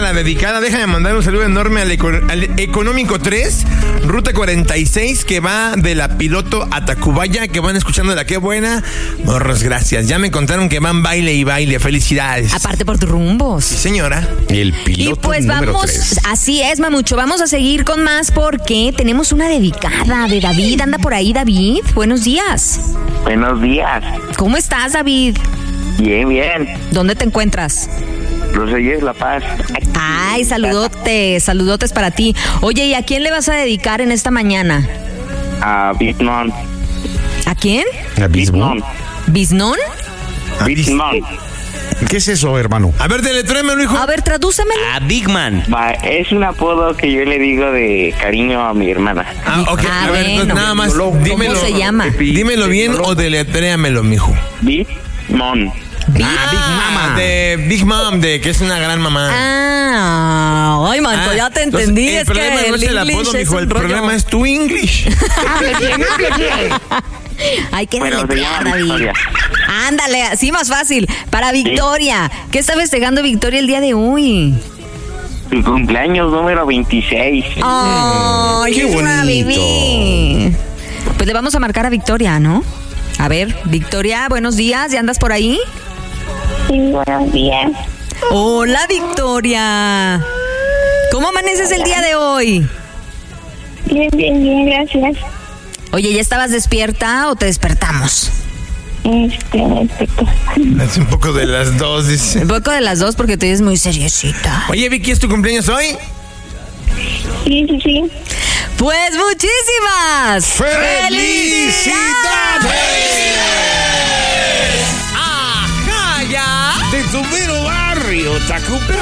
la dedicada. Déjame mandar un saludo enorme al Económico 3, Ruta 46, que va de la Piloto a Tacubaya, que van escuchando la Qué Buena. Morros, gracias. Ya me contaron que van baile y baile. Felicidades. Aparte por tus rumbos. Sí, señora. El piloto Y pues número vamos, 3. así es, Mamucho, vamos a seguir con más porque tenemos una dedicada de David. Anda por ahí, David. Buenos días. Buenos días. ¿Cómo estás, David? Bien, bien. ¿Dónde te encuentras? Rosellés, La Paz. Ay, saludotes para ti. Oye, ¿y a quién le vas a dedicar en esta mañana? A Bitmon. ¿A quién? Bitmon. ¿Biznón? Bitmon. ¿Qué es eso, hermano? A ver, deletrémelo, hijo. A ver, tradúcemelo. A Big Man. Es un apodo que yo le digo de cariño a mi hermana. Ok. Ah, A ver, bueno. entonces, nada más. ¿Cómo Dímelo. se llama? Dímelo bien o deletréamelo, mijo. Bitmon. Big Mama. De Big Mom, que es una gran mamá. Ay, Marco, ya te Entonces, entendí. el Es problema que no es el English apodo, es mijo. un El rollo. problema es tu English. Hay que Bueno, se deletrear, llama David. Victoria. Ándale, así más fácil. Para Victoria. ¿Qué está festejando Victoria el día de hoy? Su cumpleaños número 26. ¡Ay, qué es una bonito! bebé! Pues le vamos a marcar a Victoria, ¿no? A ver, Victoria, buenos días. ¿Ya andas por ahí? Sí, buenos días. Hola, Victoria. ¿Cómo amaneces el día de hoy? Bien, bien, bien, gracias. Oye, ¿ya estabas despierta o te despertamos? Es un poco de las dos, dice. Un poco de las dos porque tú eres muy seriosita. Oye, Vicky, ¿es tu cumpleaños hoy? Sí, sí, sí. Pues muchísimas ¡Felicidades! ¡Ajá, ya! De tu mero barrio, Tacupé.